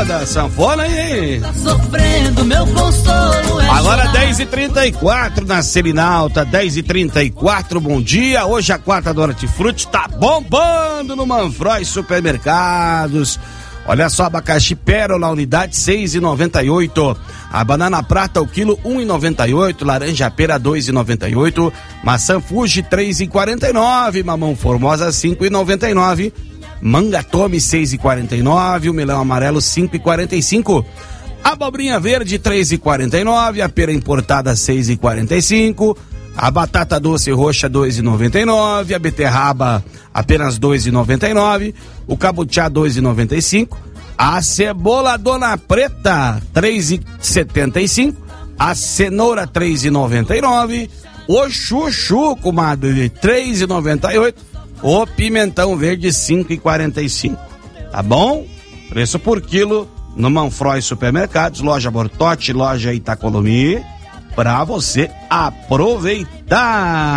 moda, sanfona aí. Tá sofrendo, meu consolo é agora 10h34 na Selinalta, 10h34, bom dia. Hoje a quarta do Hortifruti tá bombando no Manfroy Supermercados. Olha só, abacaxi Pérola, unidade 6,98. A banana prata, o quilo 1,98. Laranja pera 2,98. Maçã Fuji 3,49. Mamão Formosa 5,99. Manga Tome 6,49. O melão amarelo 5,45. Abobrinha verde 3,49. A pera importada 6,45. A batata doce roxa 2,99, a beterraba apenas 2,99, o cabuchá 2,95, a cebola dona preta 3,75, a cenoura 3,99, o chuchu, comadre, 3,98, o pimentão verde 5,45. Tá bom? Preço por quilo no Manfroy Supermercados, loja Bortote, loja Itacolomi, pra você aproveitar.